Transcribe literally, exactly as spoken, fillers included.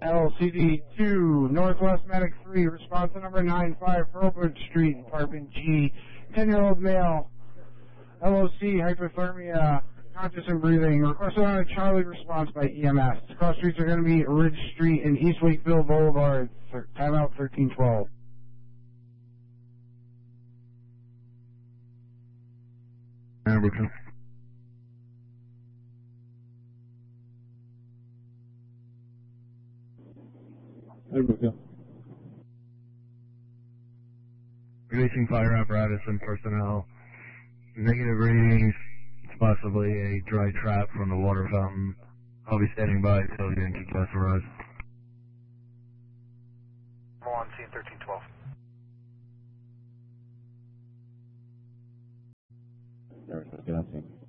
L C D two, Northwest Medic three, response to number nine five, Pearlwood Street, apartment G, ten-year-old male, L O C, hypothermia, conscious and breathing, requested on a Charlie response by E M S. Cross streets are going to be Ridge Street and East Wakefield Boulevard, timeout thirteen twelve. Amberton. Amberton. Releasing fire apparatus and personnel. Negative readings. It's possibly a dry trap from the water fountain. I'll be standing by until the engine test arrives. I'm on scene thirteen twelve. Everything's good on scene.